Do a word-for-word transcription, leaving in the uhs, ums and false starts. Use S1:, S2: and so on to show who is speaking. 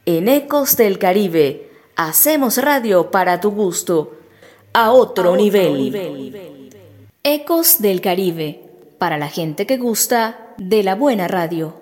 S1: En Ecos del Caribe, hacemos radio para tu gusto, a otro, a nivel. otro nivel. Ecos del Caribe, para la gente que gusta de la buena radio.